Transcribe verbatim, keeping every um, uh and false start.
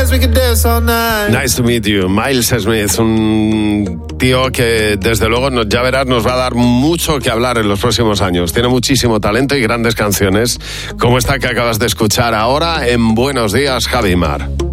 Nice to meet you, Miles Smith, un tío que desde luego nos, ya verás, nos va a dar mucho que hablar en los próximos años. Tiene muchísimo talento y grandes canciones, como esta que acabas de escuchar ahora en Buenos Días, Javi Mar.